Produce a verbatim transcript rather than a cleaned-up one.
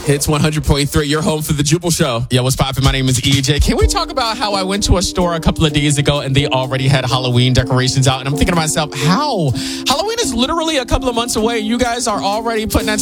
It's one hundred point three, your home for the Jubal Show. Yeah, what's poppin'? My name is E J. Can we talk about how I went to a store a couple of days ago and they already had Halloween decorations out? And I'm thinking to myself, how? Halloween is literally a couple of months away. You guys are already putting that